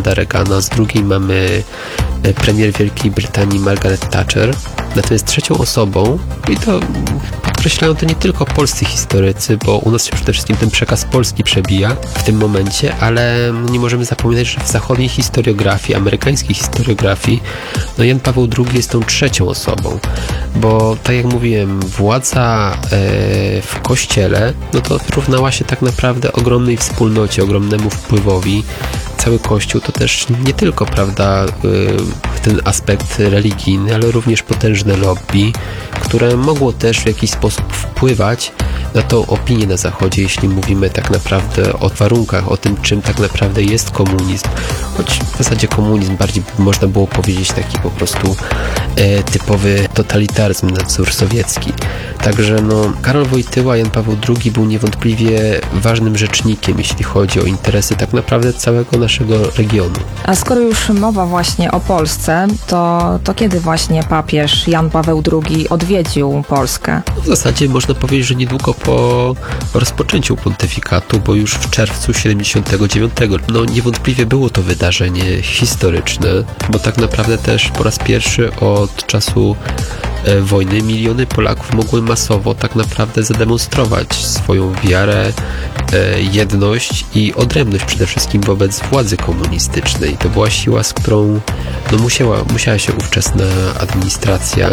Ronalda Reagana, z drugiej mamy premier Wielkiej Brytanii Margaret Thatcher. Natomiast trzecią osobą, i to podkreślają to nie tylko polscy historycy, bo u nas się przede wszystkim ten przekaz polski przebija w tym momencie, ale nie możemy zapominać, że w zachodniej historiografii, amerykańskiej historiografii, Jan Paweł II jest tą trzecią osobą, bo tak jak mówiłem, władza w kościele, to równała się tak naprawdę ogromnej wspólnocie, ogromnemu wpływowi. Cały Kościół to też nie tylko, prawda, ten aspekt religijny, ale również potężne lobby, które mogło też w jakiś sposób wpływać na tą opinię na Zachodzie, jeśli mówimy tak naprawdę o warunkach, o tym, czym tak naprawdę jest komunizm. Choć w zasadzie komunizm bardziej można było powiedzieć taki po prostu typowy totalitaryzm na wzór sowiecki. Także Karol Wojtyła, Jan Paweł II był niewątpliwie ważnym rzecznikiem, jeśli chodzi o interesy tak naprawdę całego naszego regionu. A skoro już mowa właśnie o Polsce, to kiedy właśnie papież Jan Paweł II odwiedził Polskę? W zasadzie można powiedzieć, że niedługo po rozpoczęciu pontyfikatu, bo już w czerwcu 79. Niewątpliwie było to wydarzenie historyczne, bo tak naprawdę też po raz pierwszy od czasu wojny miliony Polaków mogły masowo tak naprawdę zademonstrować swoją wiarę, jedność i odrębność przede wszystkim wobec władzy komunistycznej. To była siła, z którą musiała się ówczesna administracja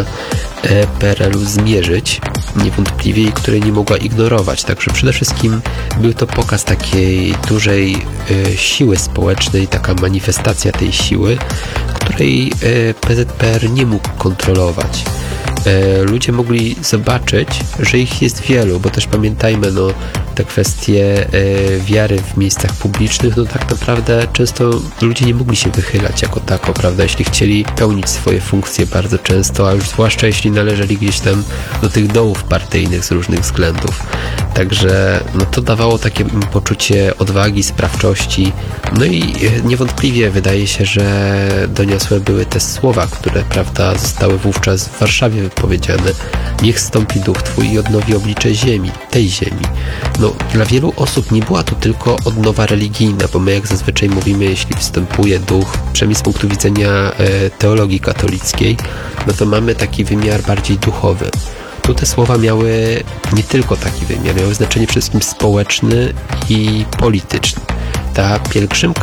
PRL-u zmierzyć niewątpliwie i której nie mogła ignorować. Także przede wszystkim był to pokaz takiej dużej siły społecznej, taka manifestacja tej siły, której PZPR nie mógł kontrolować. Ludzie mogli zobaczyć, że ich jest wielu, bo też pamiętajmy, te kwestie wiary w miejscach publicznych, tak naprawdę często ludzie nie mogli się wychylać jako tako, prawda, jeśli chcieli pełnić swoje funkcje bardzo często, a już zwłaszcza jeśli należeli gdzieś tam do tych dołów partyjnych z różnych względów. Także to dawało takie poczucie odwagi, sprawczości. I niewątpliwie wydaje się, że doniosłe były te słowa, które, prawda, zostały wówczas w Warszawie wypowiedziane. Niech zstąpi duch Twój i odnowi oblicze ziemi, tej ziemi. Dla wielu osób nie była to tylko odnowa religijna, bo my jak zazwyczaj mówimy, jeśli wstępuje duch, przynajmniej z punktu widzenia teologii katolickiej, to mamy taki wymiar bardziej duchowy. Tu te słowa miały nie tylko taki wymiar, miały znaczenie przede wszystkim społeczny i polityczny. Ta pielgrzymka